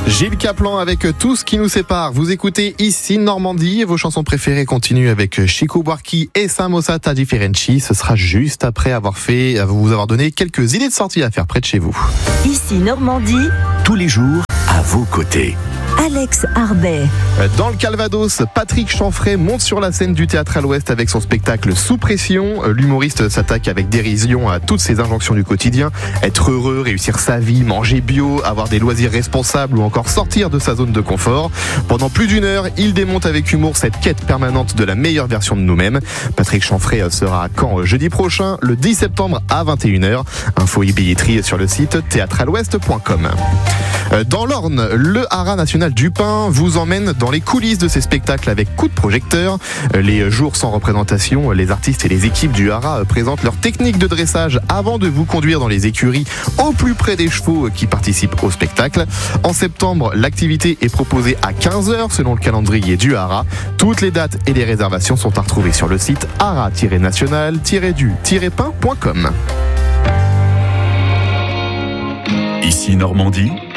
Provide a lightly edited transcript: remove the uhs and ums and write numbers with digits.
Gilles Caplan avec Tout ce qui nous sépare. Vous écoutez ici Normandie et vos chansons préférées continuent avec Chico Buarque et Samosata Differenci. Ce sera juste après vous avoir donné quelques idées de sortie à faire près de chez vous. Ici Normandie, tous les jours à vos côtés. Alex Arbet. Dans le Calvados, Patrick Chanfray monte sur la scène du Théâtre à l'Ouest avec son spectacle Sous pression. L'humoriste s'attaque avec dérision à toutes ces injonctions du quotidien. Être heureux, réussir sa vie, manger bio, avoir des loisirs responsables ou encore sortir de sa zone de confort. Pendant plus d'une heure, il démonte avec humour cette quête permanente de la meilleure version de nous-mêmes. Patrick Chanfray sera à Caen jeudi prochain, le 10 septembre à 21h. Info et billetterie sur le site théâtrealouest.com. Dans l'Orne, le Haras national du pain vous emmène dans les coulisses de ces spectacles avec coup de projecteur. Les jours sans représentation, les artistes et les équipes du Haras présentent leur technique de dressage avant de vous conduire dans les écuries au plus près des chevaux qui participent au spectacle. En septembre, l'activité est proposée à 15h selon le calendrier du Haras. Toutes les dates et les réservations sont à retrouver sur le site haras-national-du-pain.com. Ici Normandie,